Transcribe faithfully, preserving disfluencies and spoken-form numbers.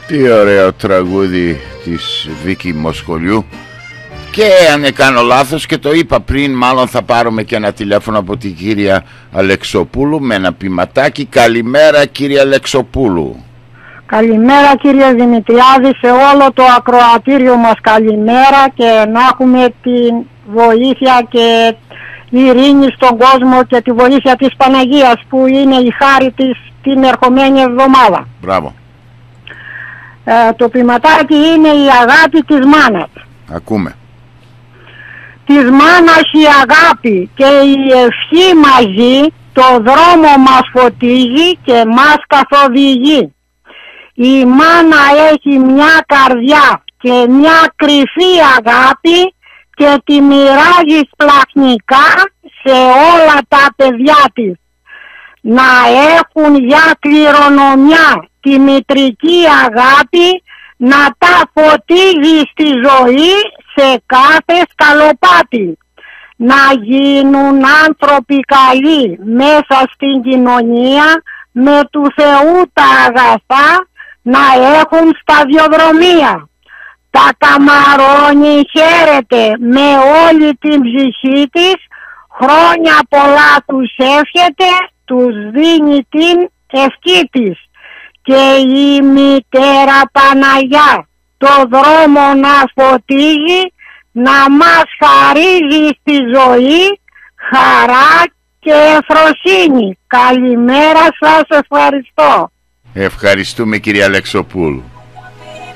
Τι ωραίο τραγούδι της Βίκη Μοσχολιού. Και αν κάνω λάθος και το είπα πριν, μάλλον θα πάρουμε και ένα τηλέφωνο από την κυρία Αλεξοπούλου με ένα ποιηματάκι. Καλημέρα κύριε Αλεξοπούλου. Καλημέρα κύριε Δημητριάδη, σε όλο το ακροατήριο μας καλημέρα, και να έχουμε την βοήθεια και ειρήνη στον κόσμο και τη βοήθεια της Παναγίας που είναι η χάρη της την ερχομένη εβδομάδα. Μπράβο. Ε, το ποιηματάκι είναι η αγάπη της μάνας. Ακούμε. Της μάνας η αγάπη και η ευχή μαζί το δρόμο μας φωτίζει και μας καθοδηγεί. Η μάνα έχει μια καρδιά και μια κρυφή αγάπη και τη μοιράζει σπλαχνικά σε όλα τα παιδιά της. Να έχουν για κληρονομιά τη μητρική αγάπη, να τα φωτίζει στη ζωή σε κάθε σκαλοπάτι. Να γίνουν άνθρωποι καλοί μέσα στην κοινωνία, με του Θεού τα αγαθά να έχουν σταδιοδρομία. Τα καμαρώνει χαίρεται με όλη την ψυχή της, χρόνια πολλά τους εύχεται, τους δίνει την ευχή της. Και η μητέρα Παναγιά το δρόμο να φωτίζει, να μας χαρίζει στη ζωή χαρά και ευφροσύνη. Καλημέρα σας, ευχαριστώ. Ευχαριστούμε κυρία Αλεξοπούλου.